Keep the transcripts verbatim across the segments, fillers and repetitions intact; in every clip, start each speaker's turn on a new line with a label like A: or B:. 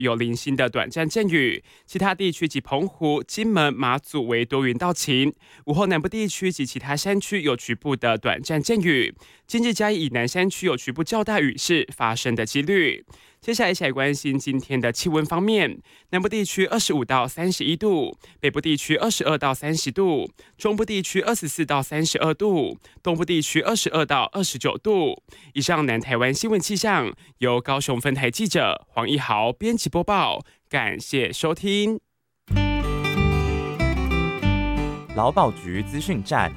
A: 有零星的短暂阵雨，其他地区及澎湖、金门、马祖为多云到晴。午后南部地区及其他山区有局部的短暂阵雨，今日嘉义以南山区有局部较大雨势发生的几率。接下来一起来关心今天的气温方面，南部地区二十五到三十一度，北部地区二十二到三十度，中部地区二十四到三十二度，东部地区二十二到二十九度。以上南台湾新闻气象由高雄分台记者黄一豪编辑播报，感谢收听。
B: 劳保局资讯站。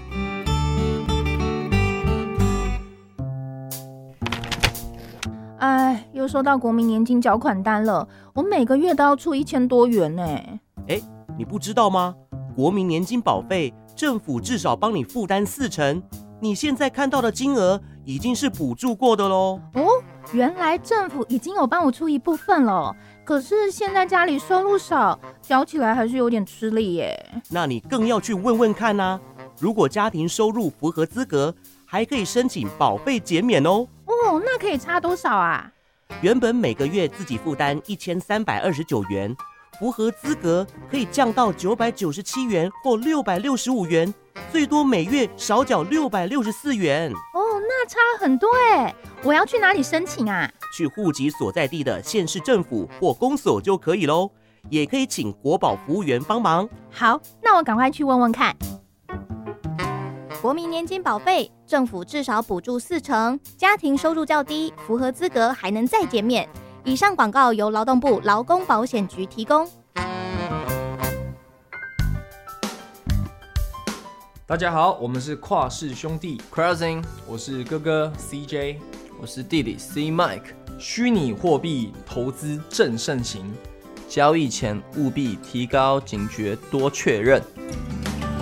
C: 哎，又收到国民年金缴款单了，我每个月都要出一千多元呢。
D: 哎，你不知道吗？国民年金保费，政府至少帮你负担四成，你现在看到的金额已经是补助过的咯。
C: 哦，原来政府已经有帮我出一部分了，可是现在家里收入少，缴起来还是有点吃力耶。
D: 那你更要去问问看啊，如果家庭收入符合资格，还可以申请保费减免哦。
C: 哦，那可以差多少啊？
D: 原本每个月自己负担一千三百二十九元，符合资格可以降到九百九十七元或六百六十五元，最多每月少缴六百六十四元。
C: 哦，那差很多哎！我要去哪里申请啊？
D: 去户籍所在地的县市政府或公所就可以咯，也可以请国保服务员帮忙。
C: 好，那我赶快去问问看。
E: 国民年金保费，政府至少补助四成，家庭收入较低，符合资格还能再减免。以上广告由劳动部劳工保险局提供。
F: 大家好，我们是跨世兄弟
G: Crossing，
F: 我是哥哥 C J，
G: 我是弟弟 C Mike。
F: 虚拟货币投资正盛行，
G: 交易前务必提高警觉，多确认。